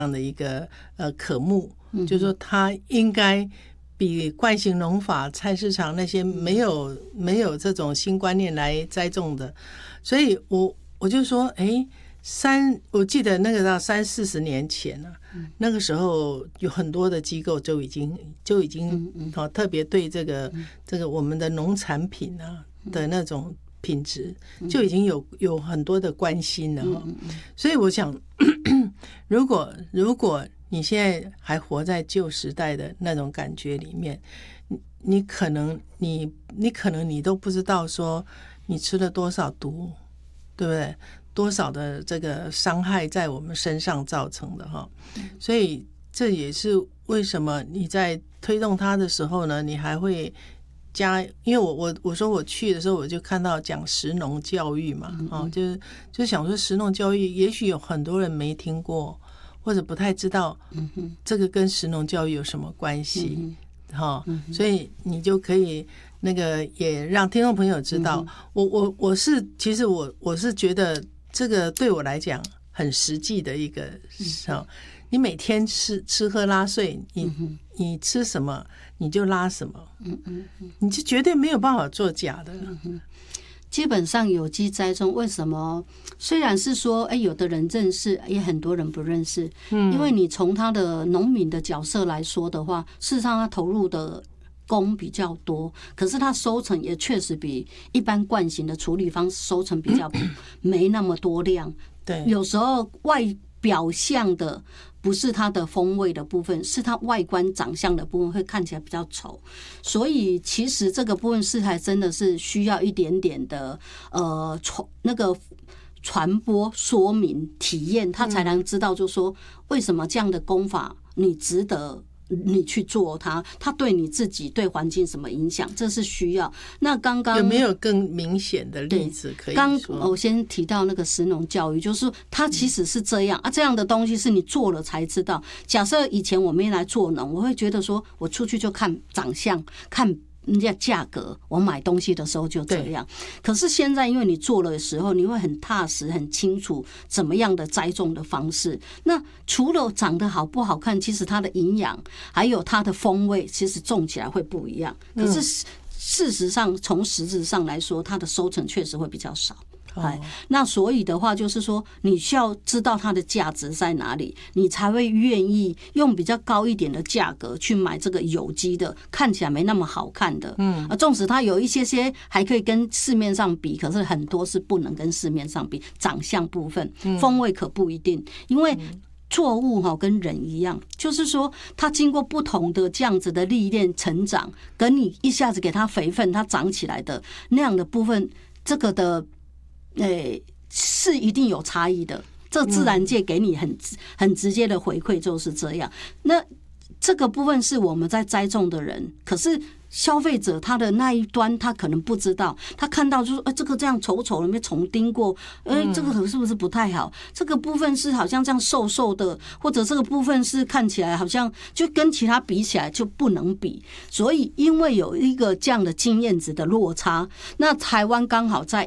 样的一个科目，就是说它应该比惯性农法、菜市场那些没有这种新观念来栽种的，所以我就说，我记得那个到30-40年前啊，那个时候有很多的机构就已经特别对这个我们的农产品啊的那种品质就已经有很多的关心了哈。所以我想，如果你现在还活在旧时代的那种感觉里面，你可能你都不知道说你吃了多少毒，对不对？多少的这个伤害在我们身上造成的哈。所以这也是为什么你在推动它的时候呢，你还会加，因为我说我去的时候我就看到讲食农教育嘛，就想说食农教育也许有很多人没听过或者不太知道这个跟食农教育有什么关系，所以你就可以那个也让听众朋友知道，其实我是觉得这个对我来讲很实际的一个你每天吃喝拉睡，你吃什么你就拉什么，你就绝对没有办法做假的。 基本上有机栽种为什么虽然是说有的人认识，也很多人不认识，因为你从他的农民的角色来说的话，事实上他投入的工比较多，可是它收成也确实比一般惯性的处理方式收成比较没那么多量。 对， 有时候外表象的不是它的风味的部分，是它外观长相的部分会看起来比较丑，所以其实这个部分是还真的是需要一点点的那个传播说明体验，他才能知道就是说为什么这样的工法你值得你去做它对你自己对环境什么影响，这是需要。那刚刚有没有更明显的例子可以说？ 刚我先提到那个食农教育，就是它其实是这样这样的东西是你做了才知道。假设以前我没来做农，我会觉得说我出去就看长相看人家价格，我买东西的时候就这样。可是现在因为你做了的时候，你会很踏实很清楚怎么样的栽种的方式。那除了长得好不好看，其实它的营养还有它的风味其实种起来会不一样，可是事实上从实质上来说，它的收成确实会比较少。那所以的话就是说你需要知道它的价值在哪里，你才会愿意用比较高一点的价格去买这个有机的看起来没那么好看的。纵使它有一些还可以跟市面上比，可是很多是不能跟市面上比，长相部分风味可不一定。因为作物跟人一样，就是说它经过不同的这样子的历练成长，跟你一下子给它肥分它长起来的那样的部分，这个的是一定有差异的，这自然界给你很直接的回馈就是这样。那这个部分是我们在栽种的人，可是消费者他的那一端他可能不知道，他看到就是这个这样丑丑的没虫叮过，这个是不是不太好？这个部分是好像这样瘦瘦的，或者这个部分是看起来好像就跟其他比起来就不能比。所以因为有一个这样的经验值的落差，那台湾刚好在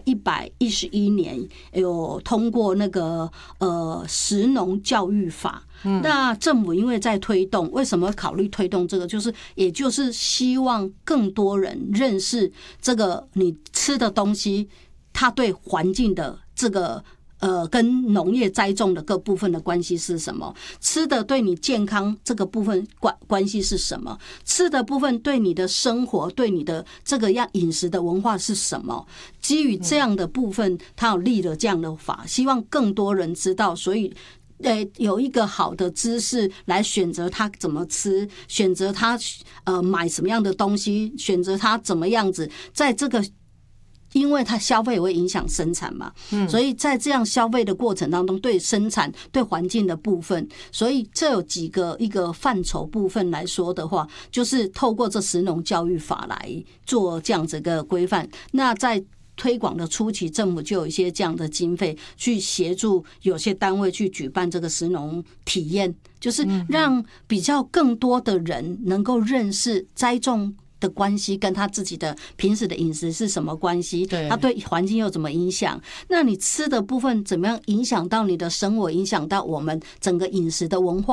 111年有通过那个食农教育法。那政府因为在推动，为什么考虑推动这个？也就是希望更多人认识这个你吃的东西，它对环境的这个跟农业栽种的各部分的关系是什么？吃的对你健康这个部分关系是什么？吃的部分对你的生活、对你的这个样饮食的文化是什么？基于这样的部分，他有立了这样的法，希望更多人知道，所以有一个好的知识来选择他怎么吃，选择他买什么样的东西，选择他怎么样子，在这个因为它消费也会影响生产嘛，所以在这样消费的过程当中，对生产对环境的部分，所以这有一个范畴部分来说的话，就是透过这食农教育法来做这样子的规范。那在推广的初期，政府就有一些这样的经费去协助有些单位去举办这个食农体验，就是让比较更多的人能够认识栽种的关系跟他自己的平时的饮食是什么关系？他对环境又怎么影响？那你吃的部分怎么样影响到你的生活，影响到我们整个饮食的文化？